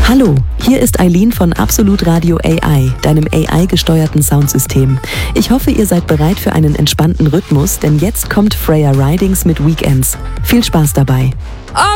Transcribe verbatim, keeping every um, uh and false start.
Hallo, hier ist Eileen von Absolut Radio A I, deinem A I-gesteuerten Soundsystem. Ich hoffe, ihr seid bereit für einen entspannten Rhythmus, denn jetzt kommt Freya Ridings mit Weekends. Viel Spaß dabei!